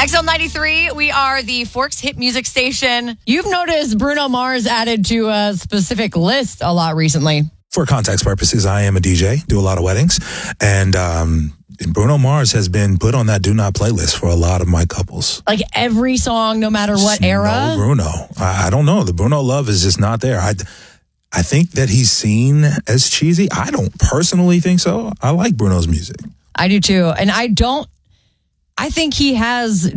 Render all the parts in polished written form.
XL93, we are the Forks hit music station. You've noticed Bruno Mars added to a specific list a lot recently. For context purposes, I am a DJ, do a lot of weddings, and Bruno Mars has been put on that do not playlist for a lot of my couples. Like every song, no matter what era? No Bruno. I don't know. The Bruno love is just not there. I think that he's seen as cheesy. I don't personally think so. I like Bruno's music. I do too. And I think he has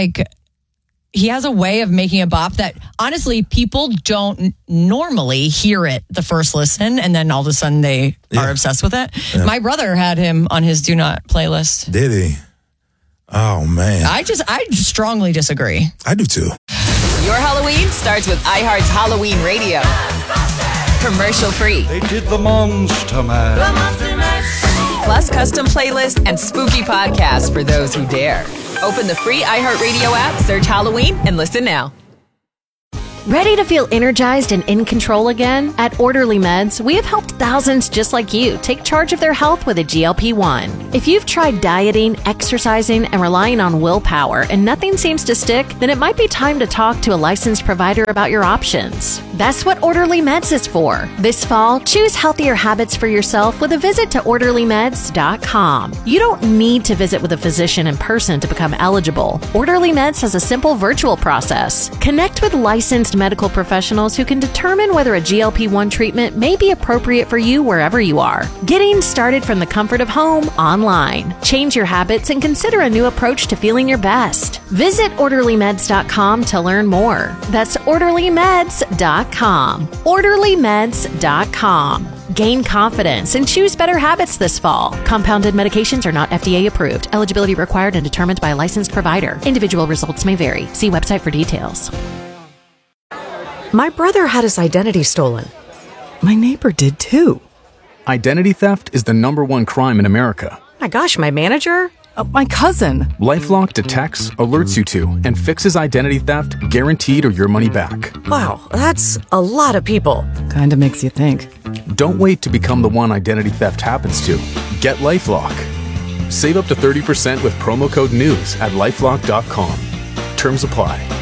he has a way of making a bop that honestly people don't normally hear it the first listen, and then all of a sudden they are obsessed with it. Yeah. My brother had him on his do not playlist. Did he? Oh man. I strongly disagree. I do too. Your Halloween starts with iHeart's Halloween Radio. Commercial free. They did the Monster Mash. Plus custom playlists and spooky podcasts for those who dare. Open the free iHeartRadio app, search Halloween, and listen now. Ready to feel energized and in control again? At Orderly Meds, we have helped thousands just like you take charge of their health with a GLP-1. If you've tried dieting, exercising, and relying on willpower and nothing seems to stick, then it might be time to talk to a licensed provider about your options. That's what Orderly Meds is for. This fall, choose healthier habits for yourself with a visit to OrderlyMeds.com. You don't need to visit with a physician in person to become eligible. Orderly Meds has a simple virtual process. Connect with licensed medical professionals who can determine whether a GLP-1 treatment may be appropriate for you wherever you are. Getting started from the comfort of home online. Change your habits and consider a new approach to feeling your best. Visit OrderlyMeds.com to learn more. That's OrderlyMeds.com. OrderlyMeds.com. Gain confidence and choose better habits this fall. Compounded medications are not FDA approved. Eligibility required and determined by a licensed provider. Individual results may vary. See website for details. My brother had his identity stolen. My neighbor did too. Identity theft is the #1 crime in America. My gosh, my manager? My cousin. LifeLock detects, alerts you to, and fixes identity theft guaranteed or your money back. Wow, that's a lot of people. Kinda makes you think. Don't wait to become the one identity theft happens to. Get LifeLock. Save up to 30% with promo code NEWS at LifeLock.com. Terms apply.